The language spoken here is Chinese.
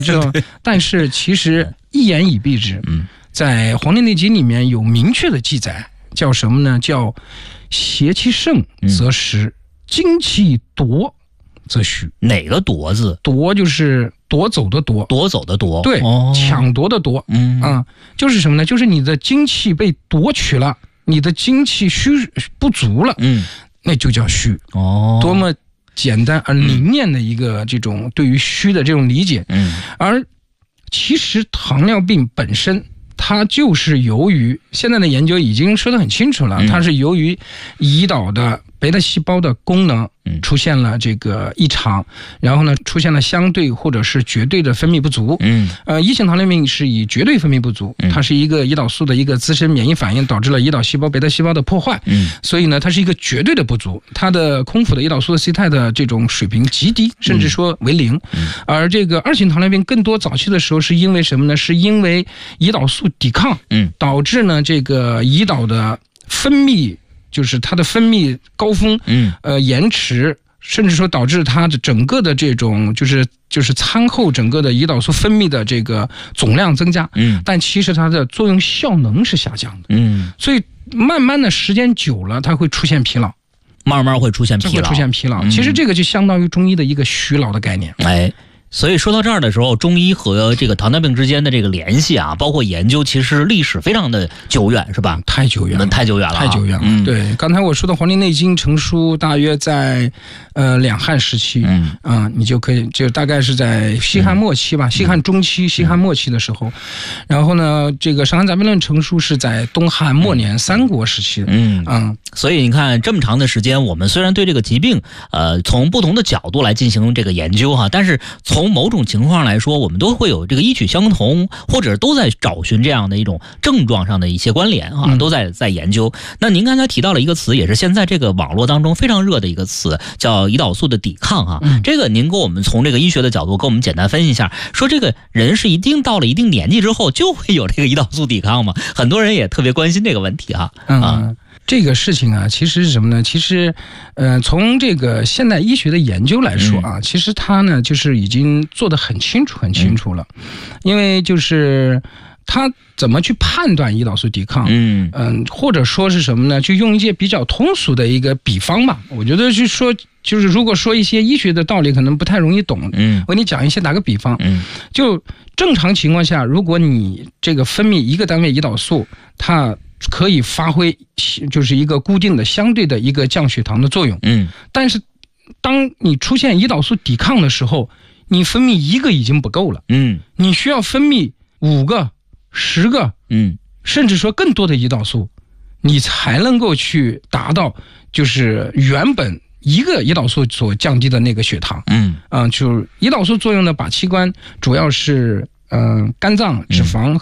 但是其实一言以蔽之，在《黄帝内经》里面有明确的记载，叫什么呢？叫邪气盛则实，精气夺则虚。 哪个夺字？ 夺就是夺走的夺， 夺走的夺， 对，抢夺的夺。就是什么呢？就是你的精气被夺取了，你的精气不足了，那就叫虚。多么简单而凝练的一个这种对于虚的这种理解。而其实糖尿病本身，它就是由于现在的研究已经说得很清楚了，它是由于胰岛的贝塔细胞的功能出现了这个异常，然后呢出现了相对或者是绝对的分泌不足。一型糖尿病是以绝对分泌不足，它是一个胰岛素的一个自身免疫反应导致了胰岛细胞贝塔细胞的破坏，所以呢它是一个绝对的不足，它的空腹的胰岛素的 C 肽的这种水平极低，甚至说为零。而这个二型糖尿病更多早期的时候是因为什么呢？是因为胰岛素抵抗，导致呢这个胰岛的分泌，就是它的分泌高峰，延迟，甚至说导致它的整个的这种就是餐后整个的胰岛素分泌的这个总量增加，但其实它的作用效能是下降的，所以慢慢的时间久了，它会出现疲劳， 慢慢会出现疲劳， 其实这个就相当于中医的一个虚劳的概念。 所以说到这儿的时候，中医和这个糖尿病之间的这个联系啊，包括研究，其实历史非常的久远，是吧？ 太久远了。对，刚才我说的《黄帝内经》成书大约在两汉时期，你就可以就大概是在西汉末期吧，西汉中期、西汉末期的时候。然后呢，这个《伤寒杂病论》成书是在东汉末年三国时期。 所以你看这么长的时间，我们虽然对这个疾病从不同的角度来进行这个研究哈，但是从某种情况来说，我们都会有这个异曲相同，或者都在找寻这样的一种症状上的一些关联啊，都在研究。那您刚才提到了一个词，也是现在这个网络当中非常热的一个词，叫胰岛素的抵抗啊。这个您给我们从这个医学的角度给我们简单分析一下，说这个人是一定到了一定年纪之后就会有这个胰岛素抵抗吗？很多人也特别关心这个问题哈。 这个事情啊，其实是什么呢？其实，从这个现代医学的研究来说啊，其实它呢就是已经做得很清楚了，因为就是它怎么去判断胰岛素抵抗，或者说是什么呢？就用一些比较通俗的一个比方吧。我觉得就是如果说一些医学的道理可能不太容易懂，我给你讲一些，打个比方，就正常情况下，如果你这个分泌一个单位胰岛素，它可以发挥就是一个固定的相对的一个降血糖的作用，但是当你出现胰岛素抵抗的时候，你分泌一个已经不够了，你需要分泌5个、10个，甚至说更多的胰岛素，你才能够去达到就是原本一个胰岛素所降低的那个血糖。就是胰岛素作用的靶器官主要是肝脏、脂肪